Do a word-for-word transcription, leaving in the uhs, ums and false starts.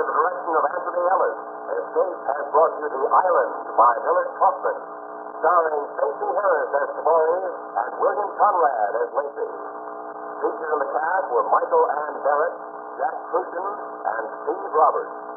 under the direction of Anthony Ellis, Escape has brought you The Island by Millard Kaufman, starring Stacey Harris as Tamori and William Conrad as Lacey. Featured in the cast were Michael Ann Barrett, Jack Crucian, and Steve Roberts.